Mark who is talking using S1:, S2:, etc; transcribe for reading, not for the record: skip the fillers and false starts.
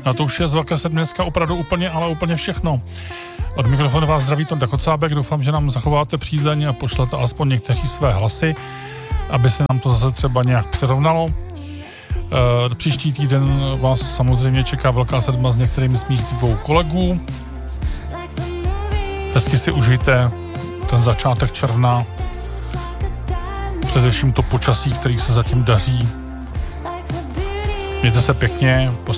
S1: No to už je z Velké sedmi dneska opravdu úplně, ale úplně všechno. Od mikrofonu vás zdraví Tonda Kocábek, doufám, že nám zachováte přízeň a pošlete alespoň někteří své hlasy, aby se nám to zase třeba nějak přirovnalo. Příští týden vás samozřejmě čeká Velká sedma s některými z mých dvou kolegů. Hezky si užijte ten začátek června, především to počasí, který se zatím daří. Mějte se pěkně.